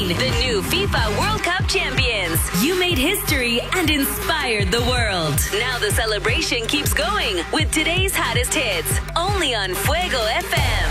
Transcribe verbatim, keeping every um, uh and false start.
Spain, the new FIFA World Cup champions. You made history and inspired the world. Now the celebration keeps going with today's hottest hits, only on Fuego F M.